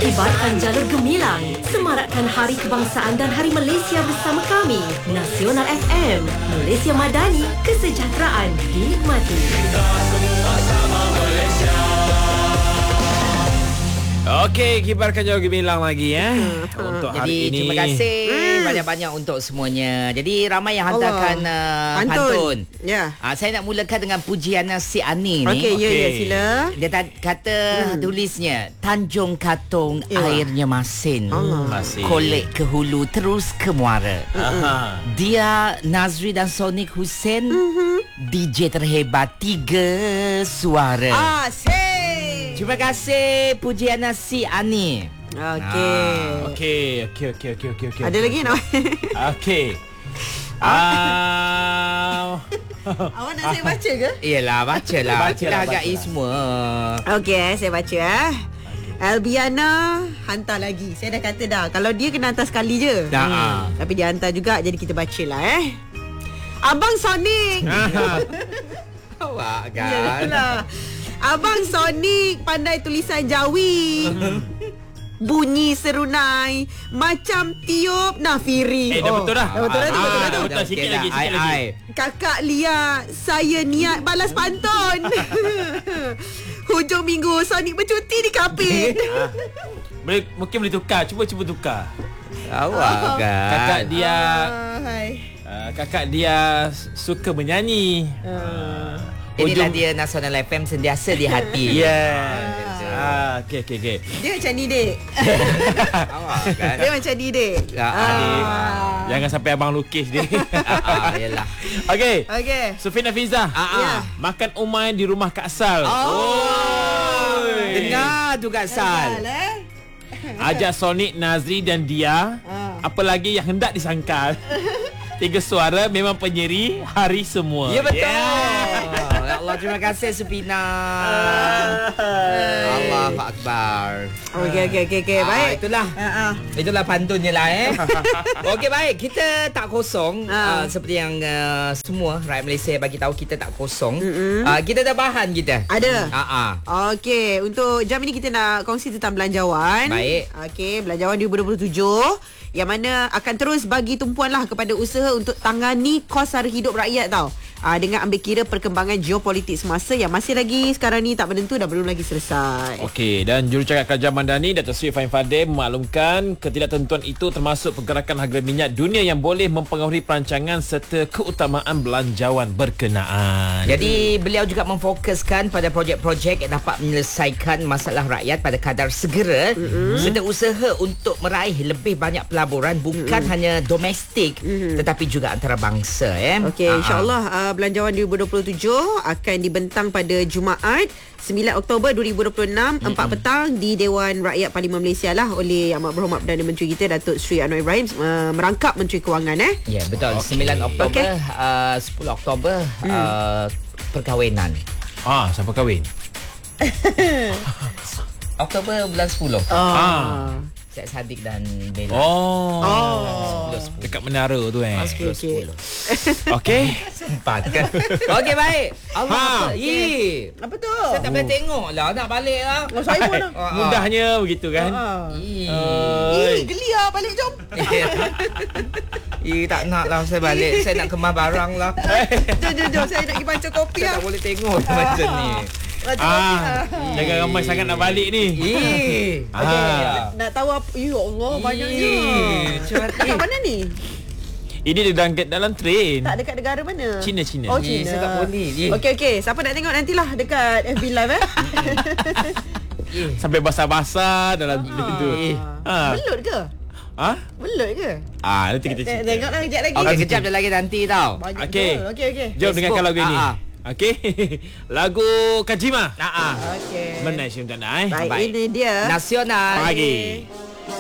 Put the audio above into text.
Kibarkan jalur gemilang, semarakkan Hari Kebangsaan dan Hari Malaysia bersama kami. Nasional FM, Malaysia Madani, kesejahteraan dinikmati. Kita semua sama Malaysia. Okey, kibarkan jalur gemilang lagi untuk hari ini. Terima kasih banyak-banyak untuk semuanya. Jadi ramai yang hantarkan pantun. Ya. Saya nak mulakan dengan pujian si Ani ni. Okey, ya sila. Dia kata tulisnya Tanjung Katong airnya masin. Masin. Kolek ke hulu terus ke muara. Dia Nazri dan Sonic Hussein. DJ terhebat 3 suara. Asyik. Terima kasih pujian si Ani. Okey. Okey. Ada lagi nak? Okey. Awak nak saya baca ke? Iyalah, bacalah. Kita hargai bacalah. semua. Okey, saya baca Albiana hantar lagi. Saya dah kata dah, kalau dia kena hantar sekali je. Tapi dia hantar juga, jadi kita bacalah Abang Sonic. Awak kan. Yalah. Abang Sonic pandai tulisan Jawi. Bunyi serunai macam tiup Nafiri. Dah betul dah. Dah betul dah. Dah betul. Sikit lagi. Kakak Lia, saya niat balas pantun. Hujung minggu Sonic bercuti di Kapit. Mungkin boleh tukar. Cuba tukar. Awak kan. Kakak dia suka menyanyi. Inilah dia Nasional FM sentiasa di hati. Okey. Dia macam ni, Dek. Awak kan. Dia macam ni, Dek. Adik, jangan sampai abang lukis dia. Yalah. Okey. Okey. Sufina Fiza. Makan umai di rumah Kak Sal. Dengar tu Kak Sal. Ajak Sonic, Nazri dan Dia. Apa lagi yang hendak disangkal. 3 suara memang penyeri hari semua. Ya betul. Ya Allah, terima kasih Supina. Allahu Akbar. Okey. Baik. Itulah pantunnya lah Okey, baik. Kita tak kosong. Seperti yang semua rakyat Malaysia bagi tahu, kita tak kosong. Kita ada bahan kita. Ada. Okey, untuk jam ini kita nak kongsi tentang belanjawan. Baik. Okey, belanjawan 2027 yang mana akan terus bagi tumpuan lah kepada usaha untuk tangani kos sara hidup rakyat tau. Dengan ambil kira perkembangan geopolitik semasa yang masih lagi sekarang ni tak menentu dan belum lagi selesai. Okey, dan jurucakap Kerajaan Madani Dato' Sri Fahim Fadil memaklumkan ketidaktentuan itu termasuk pergerakan harga minyak dunia yang boleh mempengaruhi perancangan serta keutamaan belanjawan berkenaan. Jadi beliau juga memfokuskan pada projek-projek yang dapat menyelesaikan masalah rakyat pada kadar segera serta usaha untuk meraih lebih banyak pelaburan bukan hanya domestik tetapi juga antarabangsa. Okey, insyaAllah belanjawan 2027 akan dibentang pada Jumaat 9 Oktober 2026 4 petang di Dewan Rakyat Parlimen Malaysia lah oleh Yang Amat Berhormat Perdana Menteri kita Datuk Sri Anwar Ibrahim merangkap Menteri Kewangan. Ya, betul. 9 Oktober 10 Oktober perkahwinan. Siapa kahwin? Oktober bulan 10. Syed Saddiq dan Bella. 10. Dekat menara tu Okey. Okey. Sempat kan. Okey, baik. Allah. Apa tu? Saya tak boleh tengok lah. Nak balik lah. Saya pun Mudahnya begitu kan. geli lah. Balik jom. Tak nak lah saya balik. Saya nak kemas barang lah. Jom. Saya nak pergi panca kopi Saya lah. tak boleh tengok macam ni. Jangan ramai sangat nak balik ni. Nak tahu apa? Ya Allah, banyaknya. Kat mana ni? Ini dalam train. Tak, dekat negara mana? Cina. Oh, Cina. Dekat Poli. Okey. Siapa nak tengok nantilah dekat FB Live Sampai basah-basah dalam tu. Belut ke? Belut ke? Nanti kita cerita. Tengoklah kejap lagi. Okey, kejap dia lagi nanti tau. Banyak Okey. Okey. Jom dengarkan lagu ini. Okey. Lagu Kajima. Okey. Menaik syum tak Baik, ini dia Nasional. Pagi.